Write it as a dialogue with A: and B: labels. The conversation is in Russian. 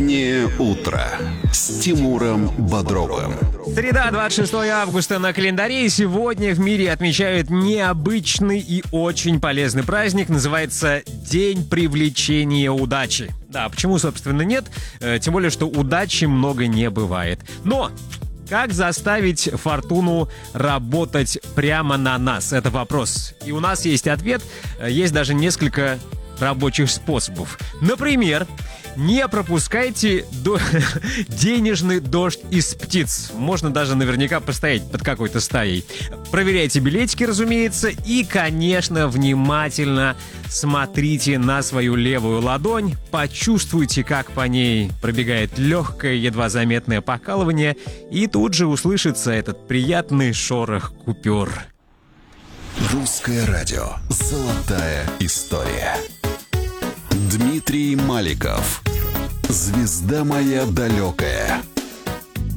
A: Субботнее утро с Тимуром Бодровым.
B: Среда, 26 августа на календаре, и сегодня в мире отмечают необычный и очень полезный праздник. Называется День привлечения удачи. Да, почему, собственно, нет? Тем более, что удачи много не бывает. Но как заставить фортуну работать прямо на нас? Это вопрос. И у нас есть ответ. Есть даже несколько рабочих способов. Например, не пропускайте денежный дождь из птиц. Можно даже наверняка постоять под какой-то стаей. Проверяйте билетики, разумеется, и, конечно, внимательно смотрите на свою левую ладонь. Почувствуйте, как по ней пробегает легкое, едва заметное покалывание, и тут же услышится этот приятный шорох купюр.
A: Русское радио. Золотая история. Дмитрий Маликов. Звезда моя далекая.